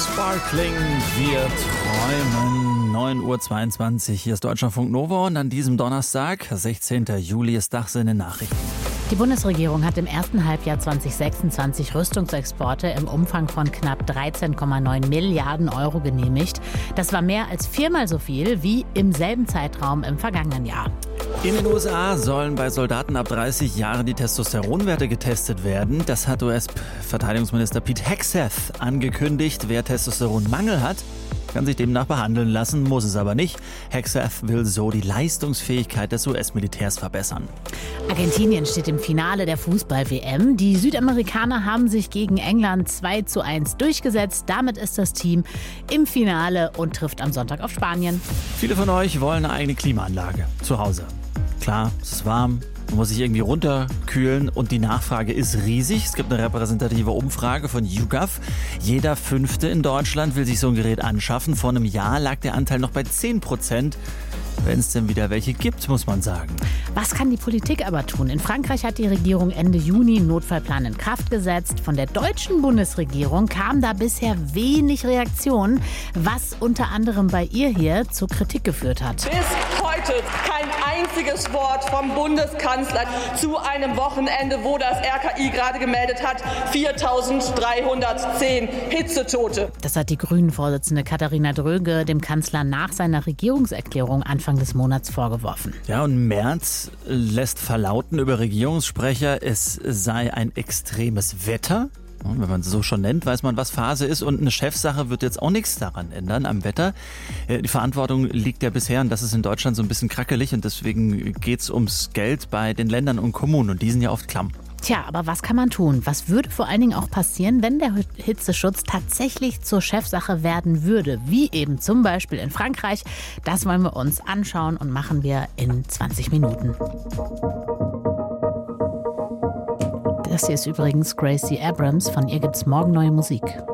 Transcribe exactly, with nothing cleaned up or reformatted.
Sparkling, wir träumen. neun Uhr zweiundzwanzig, hier ist Deutschlandfunk Nova und an diesem Donnerstag, sechzehnten Juli, ist Dachs in den Nachrichten. Die Bundesregierung hat im ersten Halbjahr zwanzig sechsundzwanzig Rüstungsexporte im Umfang von knapp dreizehn Komma neun Milliarden Euro genehmigt. Das war mehr als viermal so viel wie im selben Zeitraum im vergangenen Jahr. In den U S A sollen bei Soldaten ab dreißig Jahren die Testosteronwerte getestet werden. Das hat U S-Verteidigungsminister Pete Hegseth angekündigt. Wer Testosteronmangel hat, kann sich demnach behandeln lassen, muss es aber nicht. Hegseth will so die Leistungsfähigkeit des U S-Militärs verbessern. Argentinien steht im Finale der Fußball-W M. Die Südamerikaner haben sich gegen England zwei zu eins durchgesetzt. Damit ist das Team im Finale und trifft am Sonntag auf Spanien. Viele von euch wollen eine eigene Klimaanlage zu Hause. Klar, es ist warm, man muss sich irgendwie runterkühlen und die Nachfrage ist riesig. Es gibt eine repräsentative Umfrage von YouGov. Jeder Fünfte in Deutschland will sich so ein Gerät anschaffen. Vor einem Jahr lag der Anteil noch bei zehn Prozent. Wenn es denn wieder welche gibt, muss man sagen. Was kann die Politik aber tun? In Frankreich hat die Regierung Ende Juni einen Notfallplan in Kraft gesetzt. Von der deutschen Bundesregierung kam da bisher wenig Reaktion, was unter anderem bei ihr hier zu Kritik geführt hat. Bis heute kein einziges Wort vom Bundeskanzler zu einem Wochenende, wo das R K I gerade gemeldet hat, viertausenddreihundertzehn Hitzetote. Das hat die Grünen-Vorsitzende Katharina Dröge dem Kanzler nach seiner Regierungserklärung Anfang des Monats vorgeworfen. Ja, und Merz lässt verlauten über Regierungssprecher, es sei ein extremes Wetter. Und wenn man es so schon nennt, weiß man, was Phase ist. Und eine Chefsache wird jetzt auch nichts daran ändern am Wetter. Die Verantwortung liegt ja bisher, und das ist in Deutschland so ein bisschen krackelig. Und deswegen geht es ums Geld bei den Ländern und Kommunen. Und die sind ja oft klamm. Tja, aber was kann man tun? Was würde vor allen Dingen auch passieren, wenn der Hitzeschutz tatsächlich zur Chefsache werden würde? Wie eben zum Beispiel in Frankreich. Das wollen wir uns anschauen und machen wir in zwanzig Minuten. Das hier ist übrigens Gracie Abrams. Von ihr gibt's morgen neue Musik.